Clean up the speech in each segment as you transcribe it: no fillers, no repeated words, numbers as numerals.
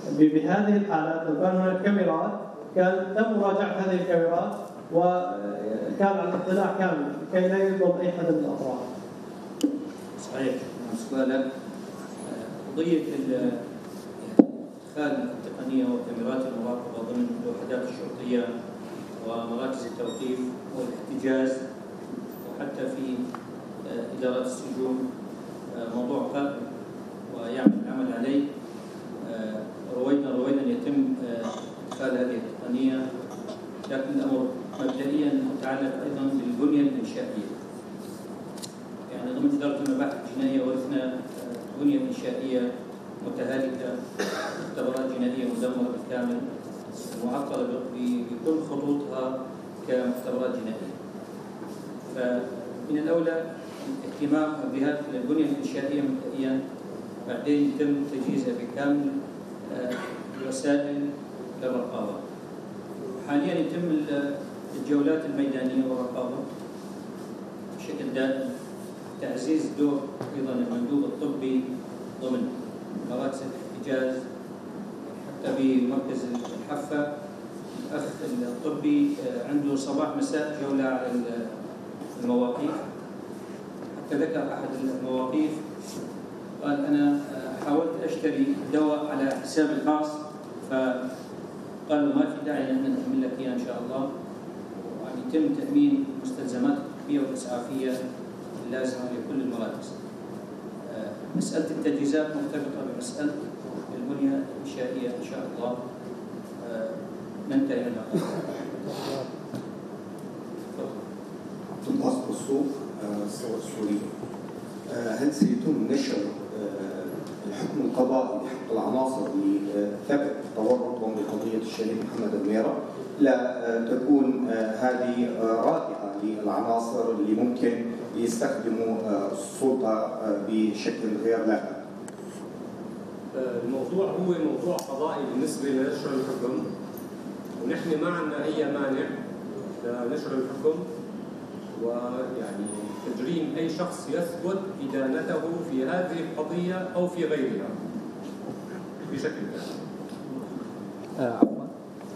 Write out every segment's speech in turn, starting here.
بهذه الحالات لو كان هناك كاميرات كان تم مراجعة هذه الكاميرات وكان على اطلاع كامل لكي لا يظلم أي حد من الأطراف. صحيح. سؤالك قضية إدخال التقنية وكاميرات المراقبة ضمن الوحدات الشرطية ومراكز التوقيف والاحتجاز وحتى في إدارات السجون موضوع قائم ويعمل العمل عليه. روينا أن يتم إدخال هذه التقنية، لكن الأمر مبدئيا متعلق أيضا بالبنية الإنشائية. يعني ضمن إدارة المباحث الجنائية ورثنا بنية إنشائية متهالكة، مختبرات جنائية مدمرة بالكامل معطلة بكل خطوطها كمختبرات جنائية. فمن الأولى الاهتمام بهذه البنية الإنشائية مبدئيا، بعدين يتم تجهيزها بكامل الوسائل للرقابة. حاليا يتم الجولات الميدانية والرقابة بشكل دائم، تعزيز دور أيضا المندوب الطبي ضمن مراكز الاحتجاز، حتى بمركز الحفة الأخ الطبي عنده صباح مساء جولة على المواقيف. حتى ذكر أحد المواقيف قال أنا حاولت أشتري دواء على حسابي الخاص، فقالوا ما في داعي أن نكمل لك إياه إن شاء الله، وأن يتم تأمين المستلزمات الطبية والإسعافية اللازمة لكل المراكز. مسألة التجهيزات مرتبطة بمسألة البنية الإنشائية إن شاء الله ننتهي منها. عبد الله الصوف الثورة السورية، هل سيتم نشر الحكم القضائي لحق العناصر لثبت تورطهم بقضية الشهيد محمد الميرة، لا تكون هذه رادعة للعناصر اللي ممكن يستخدموا السلطة بشكل غير لائق؟ الموضوع هو موضوع قضائي بالنسبة لنشر الحكم، ونحن ما عندنا أي مانع لنشر الحكم ويعني تجريم أي شخص يثبت إدانته في هذه القضية أو في غيرها بشكل كامل. عفوا.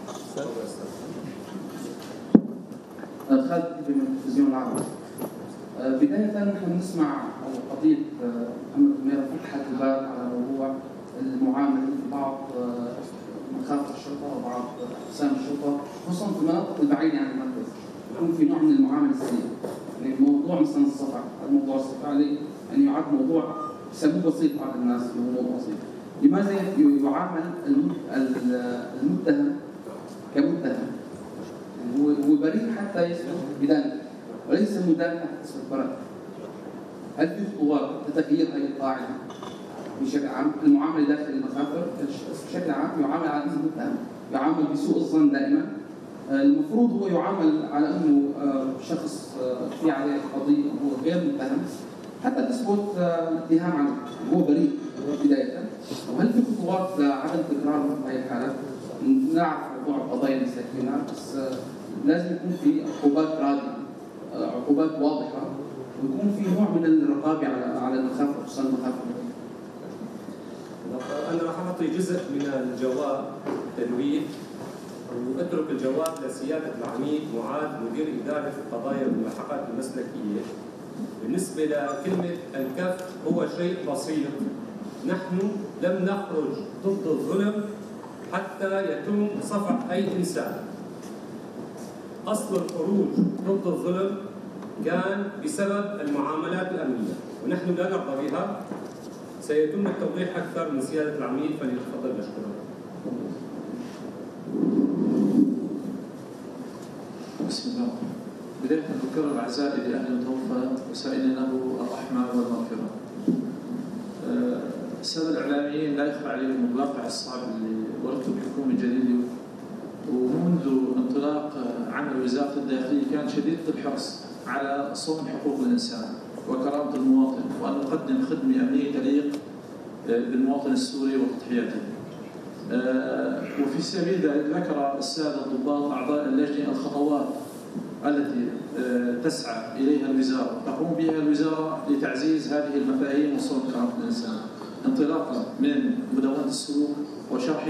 خالد من التلفزيون العربي. بداية نحن نسمع قضية محمد الميرة فتحت الباب على موضوع المعاملة في بعض مخافة الشرطة وبعض أقسام الشرطة، خصوصا في المناطق البعيدة عن المركز، يكون في نوع من المعاملة السيئة. يعني موضوع مثلا الصفع، الموضوع الصفع عليه أن يعد موضوع يسموه بسيط بعض الناس، هو موضوع بسيط. لماذا يعامل المتهم كمتهم؟ هو بريء حتى يثبت بدانته، وليس مدان حتى تثبت براءته. هل في خطوات لتغيير هذه القاعدة بشكل عام؟ المعاملة داخل المخافر بشكل عام يعامل على أنه متهم، يعامل بسوء الظن دائما. المفروض هو يعامل على أنه شخص في عليه قضية وهو غير متهم حتى تثبت الاتهام عنه، هو بريء بداية. وهل في خطوات لعدم تكرار هذه الحالات؟ نعرف موضوع القضايا المساكين، بس لازم يكون في عقوبات رادعة، عقوبات واضحة، ويكون في نوع من الرقابة على المخافة، خصوصا المخافة. أنا راح أعطي جزء من الجواب تنويه وأترك الجواب لسيادة العميد معاذ مدير إدارة القضايا والملحقات المسلكية. بالنسبة لكلمة الكف هو شيء بسيط، نحن لم نخرج ضد الظلم حتى يتم صفع أي إنسان. أصل الخروج ضد الظلم كان بسبب المعاملات الأمنية، ونحن لا نرضى بها. سيتم التوضيح أكثر من سيادة العميد، فليتفضل مشكورا. بسم الله. بداية أذكر أعزائي لأهل المتوفى وسائلين له الرحمة والمغفرة. السادة الإعلاميين لا يخفى عليهم الواقع الصعب اللي ورثوا بحكومة الجليل، ومنذ انطلاق عمل وزارة الداخلية كان شديد الحرص على صون حقوق الإنسان وكرامة المواطن، وأن نقدم خدمة أمنية تليق بالمواطن السوري وتضحياته. وفي سبيل ذلك ذكر السادة الضباط أعضاء اللجنة الخطوات التي تسعى إليها الوزارة، تقوم بها الوزارة لتعزيز هذه المفاهيم وصون كرامة الإنسان، انطلاقا من مدونة السلوك وشرح